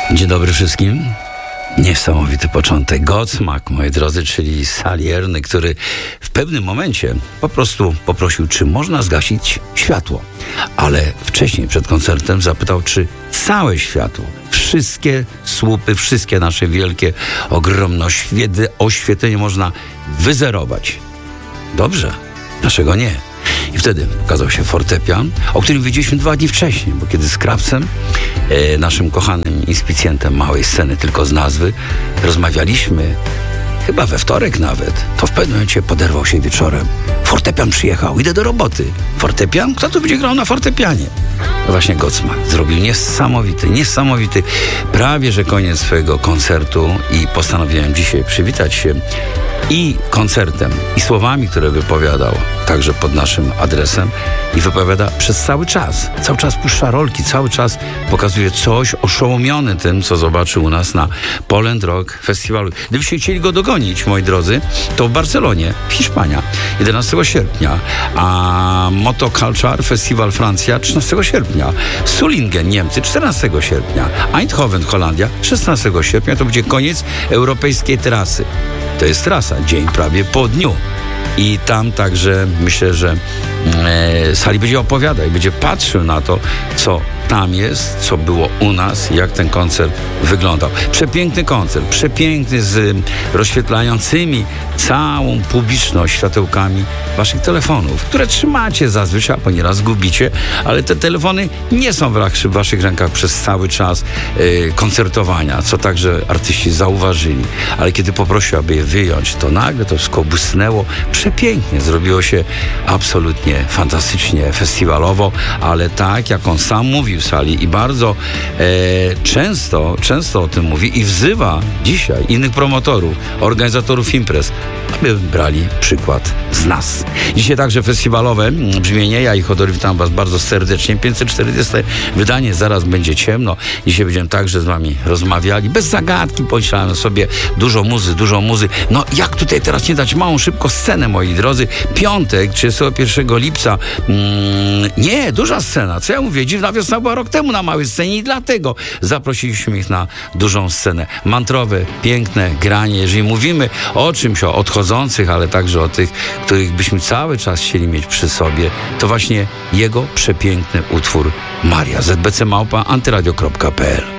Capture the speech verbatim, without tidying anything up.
Dzień dobry wszystkim. Niesamowity początek. Godsmack, moi drodzy, czyli salierny, który w pewnym momencie po prostu poprosił, czy można zgasić światło. Ale wcześniej, przed koncertem, zapytał, czy całe światło, wszystkie słupy, wszystkie nasze wielkie, ogromne oświety, oświetlenie można wyzerować. Dobrze, dlaczego nie? I wtedy pokazał się fortepian, o którym wiedzieliśmy dwa dni wcześniej, bo kiedy z Krawcem, e, naszym kochanym inspicjentem małej sceny, tylko z nazwy, rozmawialiśmy, chyba we wtorek nawet, to w pewnym momencie poderwał się wieczorem. Fortepian przyjechał, idę do roboty. Fortepian? Kto tu będzie grał na fortepianie? No właśnie Godsmack zrobił niesamowity, niesamowity, prawie że koniec swojego koncertu i postanowiłem dzisiaj przywitać się i koncertem, i słowami, które wypowiadał, także pod naszym adresem, i wypowiada przez cały czas. Cały czas puszcza rolki, cały czas pokazuje coś, oszołomiony tym, co zobaczył u nas na Poland Rock Festiwalu. Gdybyście chcieli go dogonić, moi drodzy, to w Barcelonie, Hiszpania, jedenastego sierpnia, a Motoculture Festival Francja, trzynastego sierpnia, Sulingen, Niemcy, czternastego sierpnia, Eindhoven, Holandia, szesnastego sierpnia, to będzie koniec europejskiej trasy. To jest trasa, dzień prawie po dniu. I tam także myślę, że e, Sali będzie opowiadał i będzie patrzył na to, co tam jest, co było u nas, jak ten koncert wyglądał. Przepiękny koncert, przepiękny, z rozświetlającymi całą publiczność światełkami waszych telefonów, które trzymacie zazwyczaj, bo nieraz gubicie, ale te telefony nie są w waszych rękach przez cały czas e, koncertowania, co także artyści zauważyli. Ale kiedy poprosił, aby je wyjąć, to nagle to wszystko błysnęło przepięknie, zrobiło się absolutnie fantastycznie, festiwalowo, ale tak, jak on sam mówił, Sali, i bardzo e, często, często o tym mówi i wzywa dzisiaj innych promotorów, organizatorów imprez, aby brali przykład z nas. Dzisiaj także festiwalowe brzmienie. Ja i Chodor witam was bardzo serdecznie. pięćset czterdzieste wydanie, zaraz będzie ciemno. Dzisiaj będziemy także z wami rozmawiali. Bez zagadki pomyślałem sobie, dużo muzy, dużo muzy. No jak tutaj teraz nie dać małą, szybko scenę, moi drodzy. Piątek, trzydziestego pierwszego lipca. Mm, nie, duża scena. Co ja mówię? Dziwna wiosna była rok temu na małej scenie i dlatego zaprosiliśmy ich na dużą scenę. Mantrowe, piękne granie. Jeżeli mówimy o czymś, o odchodzących, ale także o tych, których byśmy cały czas chcieli mieć przy sobie, to właśnie jego przepiękny utwór Maria. Z b c małpa antyradio kropka p l